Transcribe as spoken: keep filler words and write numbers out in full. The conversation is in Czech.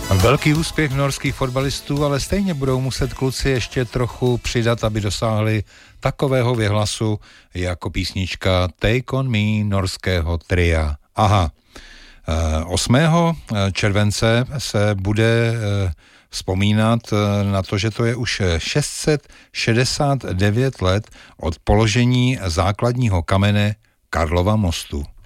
Velký úspěch norských fotbalistů, ale stejně budou muset kluci ještě trochu přidat, aby dosáhli takového věhlasu jako písnička Take on Me norského tria. Aha, osmého července se bude vzpomínat na to, že to je už šest set šedesát devět let od položení základního kamene Karlova mostu.